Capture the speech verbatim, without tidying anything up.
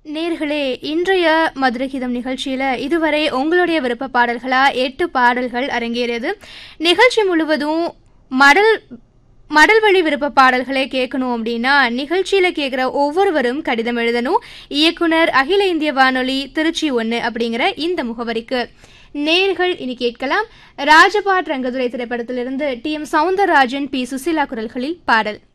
நேர்களே, இன்றைய மதுரகீதம் நிகழ்ச்சியில இதுவரை உங்களுடைய விருப்ப பாடல்களா எட்டு பாடல்கள் அரங்கேறியது. நிகழ்ச்சி முழுவதும் மடல் மடல் வழி விருப்ப பாடல்களை கேட்கணும் அப்படின்னா நிகழ்ச்சியில கேட்குற ஒவ்வொருவரும் கடிதம் எழுதணும். இயக்குனர் அகில இந்திய வானொலி திருச்சி ஒன்று அப்படிங்கிற இந்த முகவரிக்கு. நேர்கள் இனி கேட்கலாம் ராஜபாட் ரங்கதுரை திரைப்படத்திலிருந்து D M Soundararajan, B Susheela குரல்களில் பாடல்.